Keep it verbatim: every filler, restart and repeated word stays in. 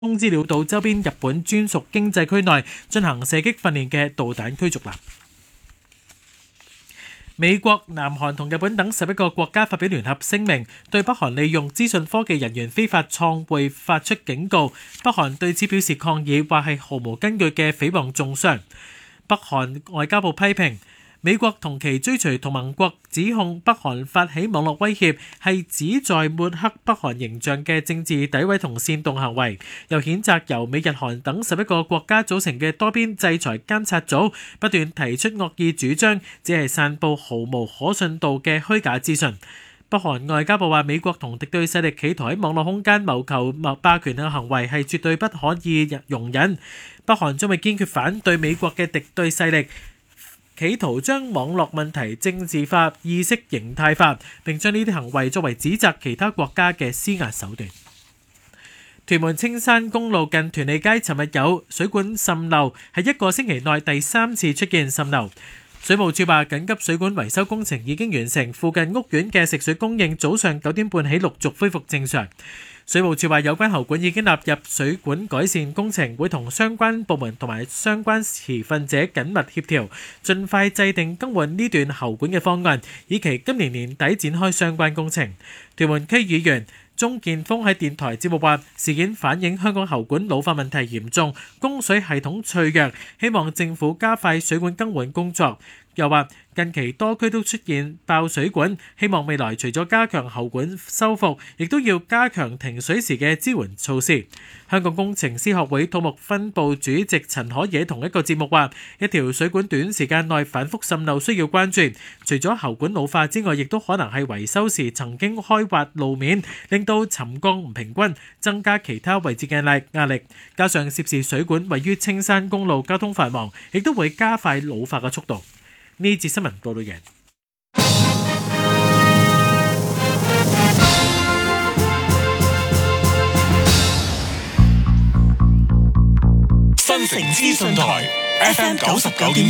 資料島周邊日本專屬經濟區內進行射擊訓練嘅導彈驅逐艦。美國、南韓同日本等十一個國家發表聯合聲明，對北韓利用資訊科技人員非法創匯發出警告。北韓對此表示抗議，話係毫無根據嘅誹謗中傷。北韓外交部批評美國同其追隨同盟國指控北韓發起網絡威脅，係旨在抹黑北韓形象嘅政治詆毀同煽動行為，又譴責由美日韓等十一個國家組成嘅多邊制裁監察組不斷提出惡意主張，只係散佈毫無可信度嘅虛假資訊。北韓外交部話，美國同敵對勢力企圖喺網絡空間謀求霸權嘅行為係絕對不可以容忍。北韓將會堅決反對美國嘅敵對勢力企圖將網絡問題政治化、意識形態化，並將呢啲行為作為指責其他國家嘅施壓手段。屯門青山公路近屯利街尋日有水管滲漏，係一個星期內第三次出現滲漏。水務署話緊急水管維修工程已經完成，附近屋苑嘅食水供應早上九點半起陸續恢復正常。水務署話有關喉管已經納入水管改善工程，會同相關部門同埋相關持份者緊密協調，盡快制定更換呢段喉管嘅方案，以期今年年底展開相關工程。屯門區議員鍾建峰喺電台節目話，事件反映香港喉管老化問題嚴重，供水系統脆弱，希望政府加快水管更換工作。又話近期多區都出現爆水管，希望未來除咗加強喉管修復，亦都要加強停水時嘅支援措施。香港工程師學會土木分部主席陳可野同一個節目話，一條水管短時間內反覆滲漏需要關注，除咗喉管老化之外，亦都可能係維修時曾經開挖路面，令到沉降唔平均，增加其他位置嘅壓力。加上涉事水管位於青山公路，交通繁忙，亦都會加快老化嘅速度。呢節新聞報道完。 新城資訊台 F M 九十九點